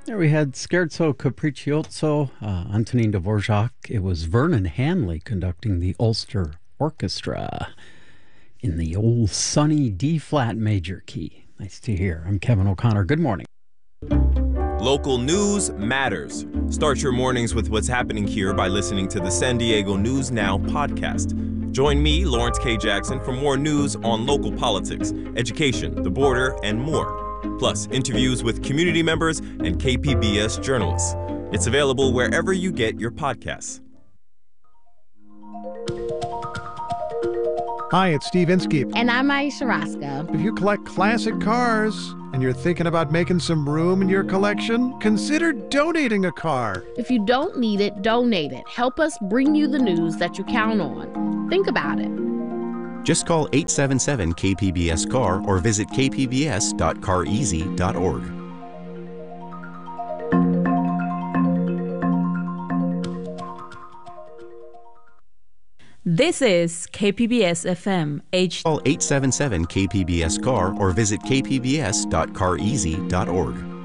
There we had Scherzo Capriccioso, Antonin Dvorak. It was Vernon Hanley conducting the Ulster Orchestra in the old sunny D-flat major key. Nice to hear. I'm Kevin O'Connor. Good morning. Local news matters. Start your mornings with what's happening here by listening to the San Diego News Now podcast. Join me, Lawrence K. Jackson, for more news on local politics, education, the border, and more. Plus, interviews with community members and KPBS journalists. It's available wherever you get your podcasts. Hi, it's Steve Inskeep. And I'm Aisha Roscoe. If you collect classic cars and you're thinking about making some room in your collection, consider donating a car. If you don't need it, donate it. Help us bring you the news that you count on. Think about it. Just call 877-KPBS-CAR or visit kpbs.careasy.org. This is KPBS FM. Call 877-KPBS-CAR or visit kpbs.careasy.org.